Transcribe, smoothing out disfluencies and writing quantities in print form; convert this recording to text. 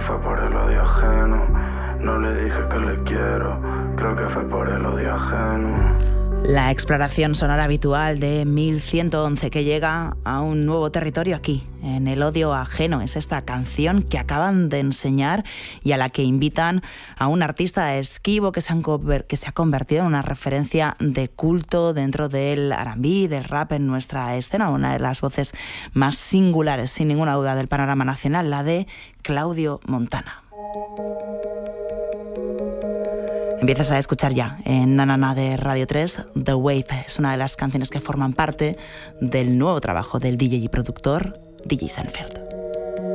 fue por el odio ajeno. No le dije que le quiero, creo que fue por el odio ajeno. La exploración sonora habitual de 1111 que llega a un nuevo territorio aquí, en El odio ajeno. Es esta canción que acaban de enseñar y a la que invitan a un artista esquivo que se ha convertido en una referencia de culto dentro del R&B, del rap en nuestra escena, una de las voces más singulares, sin ninguna duda, del panorama nacional, la de Claudio Montana. Empiezas a escuchar ya en Nanana de Radio 3, The Wave. Es una de las canciones que forman parte del nuevo trabajo del DJ y productor DJ Seinfeld.